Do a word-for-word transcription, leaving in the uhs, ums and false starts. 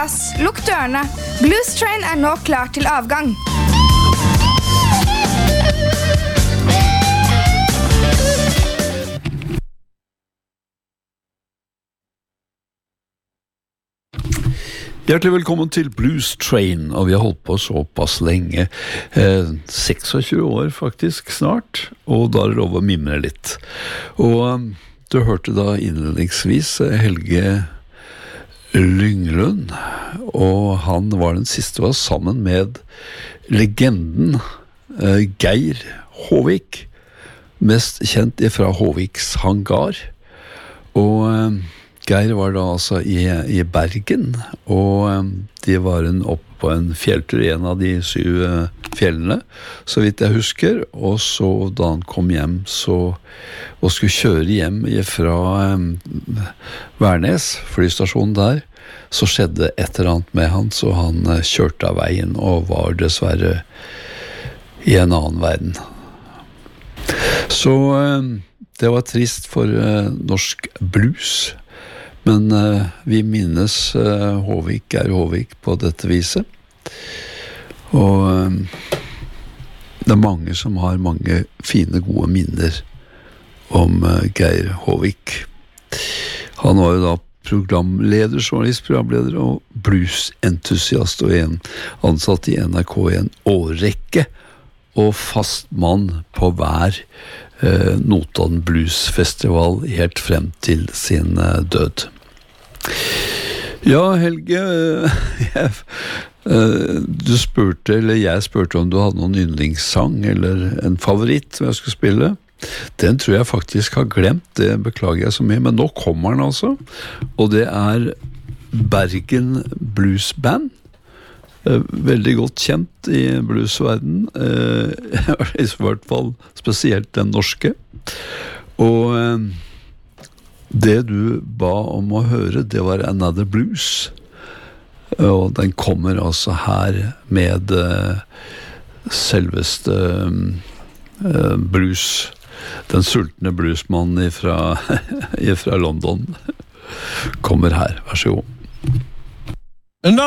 plass, lukk dørene. Blues Train er nå klar til avgang. Hjertelig velkommen til Blues Train, og vi har holdt på såpass lenge, eh, seksogtjue år faktisk snart, og da er det lov å mimre litt. Og um, du hørte da innledningsvis Helge Lynglund, og han var den siste var sammen med legenden eh, Geir Håvik, mest kjent fra Håviks hangar, og eh, Geir var da altså i, i Bergen, og um, de var en opp på en fjelltur, en av de syv uh, fjellene, så vidt jeg husker, og så da han kom hjem så, og skulle kjøre hjem fra um, Værnes, flystasjonen der, så skjedde et eller annet med han, så han uh, kjørte av veien og var dessverre i en annen verden. Så um, det var trist for uh, norsk blues, men uh, vi minnes uh, Håvik, Geir Håvik på dette viset. Og um, det er mange som har mange fine, gode minner om uh, Geir Håvik. Han var jo da programleder, journalist, programleder og bluesentusiast, og en ansatt i N R K i en årrekke, og fast mann på hver Uh, Notodden Blues Festival helt frem til sin uh, død. Ja, Helge, uh, jeg, uh, du spurte, eller jeg spurte om du hadde noen yndlingssang eller en favoritt som jeg skulle spille. Den tror jeg faktisk har glemt, det beklager jeg så mye, men nå kommer den altså, og det er Bergen Blues Band. Veldig godt kjent i bluesverden, i hvert fall spesielt den norske. Og det du ba om å høre, det var Another Blues, og den kommer altså her med selveste blues, den sultne bluesmannen fra, fra London kommer her, vær så god.